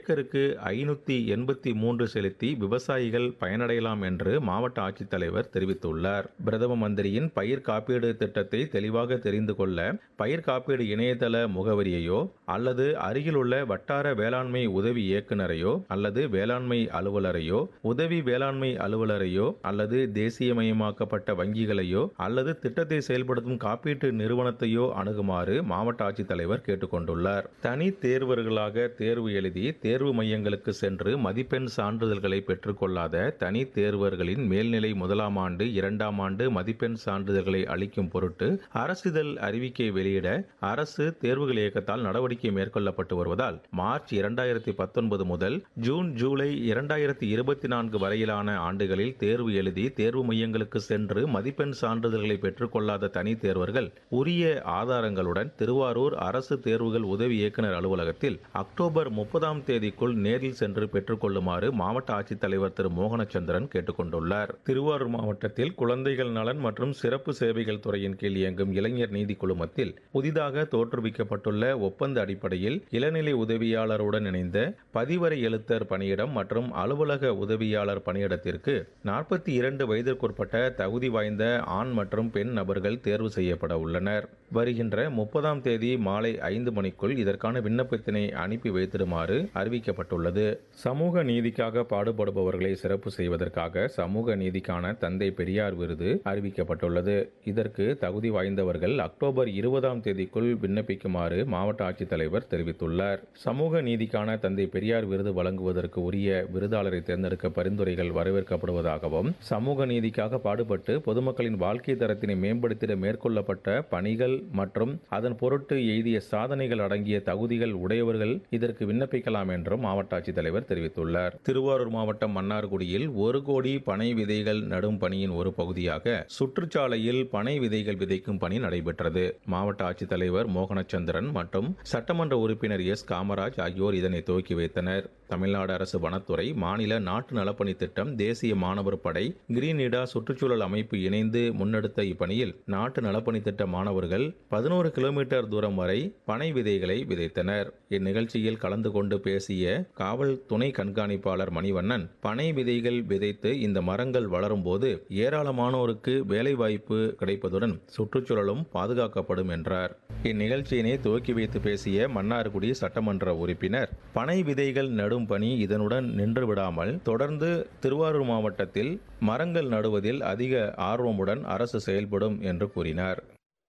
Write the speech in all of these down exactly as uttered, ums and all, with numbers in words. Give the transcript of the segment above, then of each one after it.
ஏக்கருக்கு ஐநூத்தி எண்பத்தி மூன்று செலுத்தி விவசாயிகள் பயனடையலாம் என்று மாவட்ட ஆட்சித்தலைவர் தெரிவித்துள்ளார். பிரதம மந்திரியின் பயிர் காப்பீடு திட்டத்தை தெளிவாக தெரிந்து கொள்ள பயிர் காப்பீடு இணையதள முகவரியையோ அல்லது அருகிலுள்ள வட்டார வேளாண்மை உதவி இயக்குநரையோ அல்லது வேளாண்மை அலுவலரையோ உதவி வேளாண்மை அலுவலரையோ அல்லது தேசியமயமாக்கப்பட்ட வங்கிகளையோ அல்லது திட்டத்தை செயல்படுத்தும் காப்பீட்டு நிறுவனத்தையோ அணுகுமாறு மாவட்ட ஆட்சித்தலைவர் கேட்டுக் கொண்டுள்ளார். தனி தேர்வர்களாக தேர்வு எழுதி தேர்வு மையங்களுக்கு சென்று மதிப்பெண் சான்றிதழ்களை பெற்றுக் கொள்ளாத தனி தேர்வர்களின் மேல்நிலை முதலாம் ஆண்டு இரண்டாம் ஆண்டு மதிப்பெண் சான்றிதழ்களை அளிக்கும் பொருட்டு அரசிதழ் அறிவிக்கை வெளியிட அரசு தேர்வுகள் இயக்கத்தால் நடவடிக்கை மேற்கொள்ளப்பட்டு வருவதால் மார்ச் இரண்டாயிரத்தி பத்தொன்பது முதல் ஜூன் ஜூலை இரண்டாயிரத்தி இருபத்தி நான்கு வரையிலான ஆண்டுகளில் தேர்வு எழுதி தேர்வு மையங்களுக்கு சென்று மதிப்பெண் சான்றிதழ்களை பெற்றுக் கொள்ளாத தனி தேர்வர்கள் உரிய ஆதாரங்களுடன் திருவாரூர் அரசு தேர்வுகள் உதவி இயக்குநர் அலுவலகத்தில் அக்டோபர் முப்பதாம் தேதிக்குள் நேரில் சென்று பெற்றுக் கொள்ளுமாறு மாவட்ட ஆட்சித்தலைவர் திரு மோகனச்சந்திரன் கேட்டுக் கொண்டுள்ளார். திருவாரூர் மாவட்டத்தில் குழந்தைகள் நலன் மற்றும் சிறப்பு சேவைகள் துறையின் கீழ் இயங்கும் இளைஞர் நீதி குழுமத்தில் புதிதாக தோற்றுவிக்கப்பட்டுள்ள ஒப்பந்த அடிப்படையில் இளநிலை உதவியாளருடன் இணைந்த பதிவரை எழுத்தர் பணியிடம் மற்றும் அலுவலக உதவியாளர் பணியிடத்திற்கு நாற்பத்தி இரண்டு வயதிற்குட்பட்ட தகுதி வாய்ந்த ஆண் மற்றும் பெண் நபர்கள் தேர்வு செய்யப்பட உள்ளனர். வருகின்ற முப்பதாம் தேதி மாலை ஐந்து மணிக்குள் இதற்கான விண்ணப்பத்தினை அனுப்பி வைத்திடுமாறு அறிவிக்கப்பட்டுள்ளது. சமூக நீதிக்காக பாடுபடுபவர்களை சிறப்பு செய்வதற்காக சமூக நீதிக்கான தந்தை பெரியார் விருது அறிவிக்கப்பட்டுள்ளது. இதற்கு தகுதி வாய்ந்தவர்கள் அக்டோபர் இருபதாம் தேதிக்குள் விண்ணப்பிக்குமாறு மாவட்ட ஆட்சித்தலைவர் தெரிவித்துள்ளார். சமூக நீதிக்கான தந்தை பெரியார் விருது வழங்குவதற்கு உரிய விருதாளரை தேர்ந்தெடுக்க பரிந்துரைகள் வரவேற்கப்படுவதாகவும் சமூக நீதிக்காக பாடுபட்டு பொதுமக்களின் வாழ்க்கை தரத்தினை மேம்படுத்திட மேற்கொள்ளப்பட்ட பணிகள் மற்றும் அதன் பொருட்டு எய்திய சாதனைகள் அடங்கிய தகுதிகள் உடையவர்கள் இதற்கு விண்ணப்பிக்கலாம் என்றும் மாவட்ட ஆட்சித்தலைவர் தெரிவித்துள்ளார். திருவாரூர் மாவட்டம் மன்னார்குடியில் ஒரு கோடி பனை விதைகள் நடும் பணியின் ஒரு பகுதியாக சுற்றுச்சாலையில் பனை விதைகள் விதைக்கும் பணி நடைபெற்றது. மாவட்ட ஆட்சித்தலைவர் மோகனச்சந்திரன் மற்றும் சட்டமன்ற உறுப்பினர் எஸ் காமராஜ் ஆகியோர் இதனை துவக்கி வைத்தனர். தமிழ்நாடு அரசு வனத்துறை, மாநில நாட்டு நலப்பணி திட்டம், தேசிய மாணவர் படை, கிரீன் இடா சுற்றுச்சூழல் அமைப்பு இணைந்து முன்னெடுத்த இப்பணியில் நாட்டு நலப்பணி திட்ட மாணவர்கள் பதினோரு கிலோமீட்டர் தூரம் வரை பனை விதைகளை விதைத்தனர். இந்நிகழ்ச்சியில் கலந்து கொண்டு பேசிய காவல் துணை கண்காணிப்பாளர் மணிவண்ணன், பனை விதைகள் விதைத்து இந்த மரங்கள் வளரும் போது ஏராளமானோருக்கு வேலைவாய்ப்பு கிடைப்பதுடன் சுற்றுச்சூழலும் பாதுகாக்கப்படும் என்றார். இந்நிகழ்ச்சியினை துவக்கி வைத்து பேசிய மன்னார்குடி சட்டமன்ற உறுப்பினர், பனை விதைகள் நடும் பணி இதனுடன் நின்றுவிடாமல் தொடர்ந்து திருவாரூர் மாவட்டத்தில் மரங்கள் நடுவதில் அதிக ஆர்வமுடன் அரசு செயல்படும் என்று கூறினார்.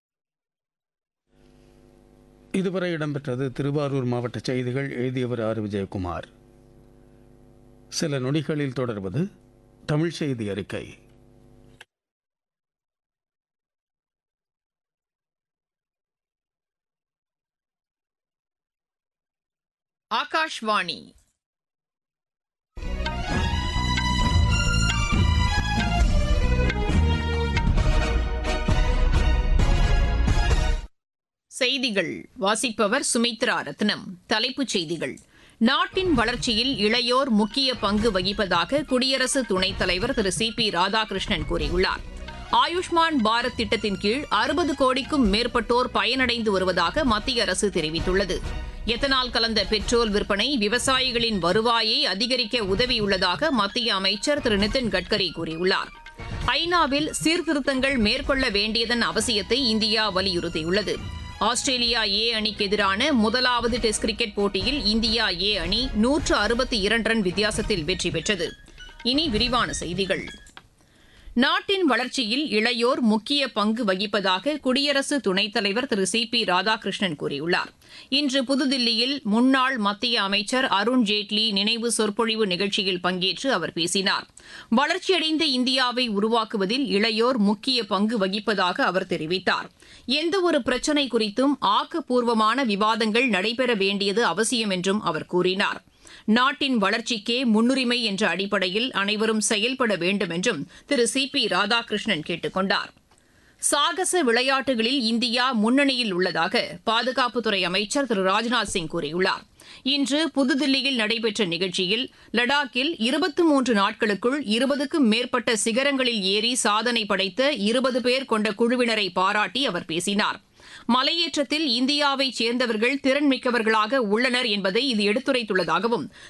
இதுவரை இடம்பெற்றது திருவாரூர் மாவட்ட செய்திகள். எழுதியவர் ஆர் விஜயகுமார். சில நொடிகளில் தொடர்வது தமிழ் செய்தி அறிக்கை. ஆகாஷ்வாணி செய்திகள் வாசிப்பவர் சுமித்ரா ரத்னம். தலைப்புச் செய்திகள். நாட்டின் வளர்ச்சியில் இளையோர் முக்கிய பங்கு வகிப்பதாக குடியரசு துணைத் தலைவர் திரு சி பி ராதாகிருஷ்ணன் கூறியுள்ளார். ஆயுஷ்மான் பாரத் திட்டத்தின் கீழ் அறுபது கோடிக்கும் மேற்பட்டோர் பயனடைந்து வருவதாக மத்திய அரசு தெரிவித்துள்ளது. எத்தனால் கலந்த பெட்ரோல் விற்பனை விவசாயிகளின் வருவாயை அதிகரிக்க உதவியுள்ளதாக மத்திய அமைச்சர் திரு நிதின் கட்கரி கூறியுள்ளார். ஐநாவில் சீர்திருத்தங்கள் மேற்கொள்ள வேண்டியதன் அவசியத்தை இந்தியா வலியுறுத்தியுள்ளது. ஆஸ்திரேலியா ஏ அணிக்கு எதிரான முதலாவது டெஸ்ட் கிரிக்கெட் போட்டியில் இந்தியா ஏ அணி நூற்று அறுபத்தி இரண்டு ரன் வித்தியாசத்தில் வெற்றி பெற்றது. இனி விரிவான செய்திகள். நாட்டின் வளர்ச்சியில் இளையோர் முக்கிய பங்கு வகிப்பதாக குடியரசு துணைத் தலைவர் திரு சி பி ராதாகிருஷ்ணன் கூறியுள்ளார். இன்று புதுதில்லியில் முன்னாள் மத்திய அமைச்சர் அருண்ஜேட்லி நினைவு சொற்பொழிவு நிகழ்ச்சியில் பங்கேற்று அவர் பேசினார். வளர்ச்சியடைந்த இந்தியாவை உருவாக்குவதில் இளையோர் முக்கிய பங்கு வகிப்பதாக அவர் தெரிவித்தார். எந்தவொரு பிரச்சினை குறித்தும் ஆக்கப்பூர்வமான விவாதங்கள் நடைபெற வேண்டியது அவசியம் என்றும் அவர் கூறினார். நாட்டின் வளர்ச்சிக்கே முன்னுரிமை என்ற அடிப்படையில் அனைவரும் செயல்பட வேண்டும் என்றும் திரு சி பி ராதாகிருஷ்ணன் கேட்டுக் கொண்டார். சாகச விளையாட்டுகளில் இந்தியா முன்னணியில் உள்ளதாக பாதுகாப்புத்துறை அமைச்சர் திரு ராஜ்நாத் சிங் கூறியுள்ளார். இன்று புதுதில்லியில் நடைபெற்ற நிகழ்ச்சியில் லடாக்கில் இருபத்தி மூன்று நாட்களுக்குள் இருபதுக்கும் மேற்பட்ட சிகரங்களில் ஏறி சாதனை படைத்த இருபது பேர் கொண்ட குழுவினரை பாராட்டி அவர் பேசினார். மலையேற்றத்தில் இந்தியாவைச் சேர்ந்தவர்கள் திறன்மிக்கவர்களாக உள்ளனர் என்பதை இது எடுத்துரைத்துள்ளதாகவும்